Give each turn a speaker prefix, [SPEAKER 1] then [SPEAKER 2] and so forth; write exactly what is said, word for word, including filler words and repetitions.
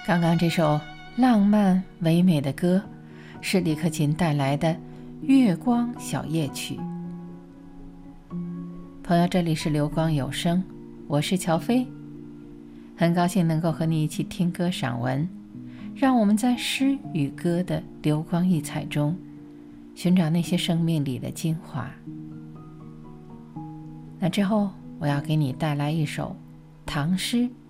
[SPEAKER 1] 刚刚这首浪漫唯美的歌是李克勤带来的《月光小夜曲》。朋友，这里是流光有声，我是乔飞，很高兴能够和你一起听歌赏文，让我们在诗与歌的流光溢彩中寻找那些生命里的精华。那之后我要给你带来一首唐诗